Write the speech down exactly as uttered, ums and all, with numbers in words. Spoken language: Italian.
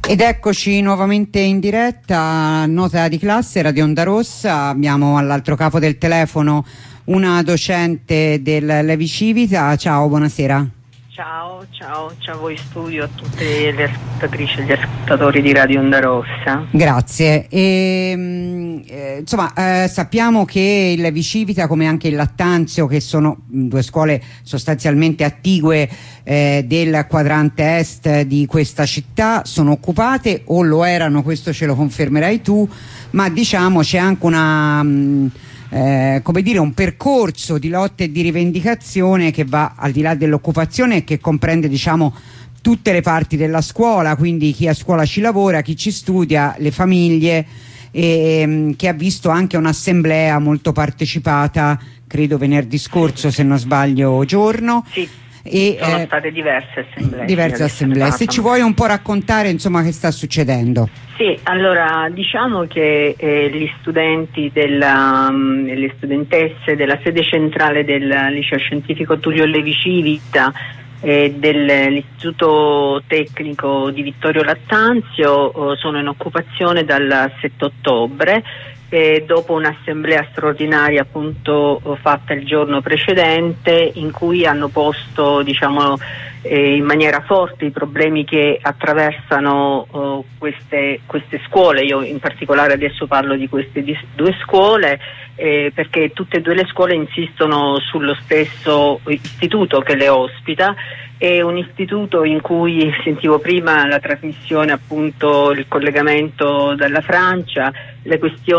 Ed eccoci nuovamente in diretta, nota di classe, Radio Onda Rossa. Abbiamo all'altro capo del telefono una docente del Levi Civita. Ciao, buonasera. Ciao, ciao, ciao a voi studio, a tutte le ascoltatrici e gli ascoltatori di Radio Onda Rossa. Grazie. E, eh, insomma, eh, sappiamo che il Levi Civita, come anche il Lattanzio, che sono due scuole sostanzialmente attigue eh, del quadrante est di questa città, sono occupate o lo erano, questo ce lo confermerai tu, ma diciamo c'è anche una... Mh, Eh, come dire, un percorso di lotta e di rivendicazione che va al di là dell'occupazione e che comprende, diciamo, tutte le parti della scuola, quindi chi a scuola ci lavora, chi ci studia, le famiglie, e, che ha visto anche un'assemblea molto partecipata, credo venerdì scorso se non sbaglio giorno. Sì. E, sono eh, state diverse assemblee. Diverse assemblee. Se ci vuoi un po' raccontare, insomma, che sta succedendo. Sì, allora diciamo che eh, gli studenti della, um, le studentesse della sede centrale del liceo scientifico Tullio Levi Civita e dell'istituto tecnico di Vittorio Lattanzio eh, sono in occupazione dal sette ottobre. E dopo un'assemblea straordinaria appunto fatta il giorno precedente, in cui hanno posto, diciamo, eh, in maniera forte i problemi che attraversano uh, queste, queste scuole. Io in particolare adesso parlo di queste di, due scuole eh, perché tutte e due le scuole insistono sullo stesso istituto che le ospita. È un istituto in cui sentivo prima la trasmissione, appunto il collegamento dalla Francia, le questioni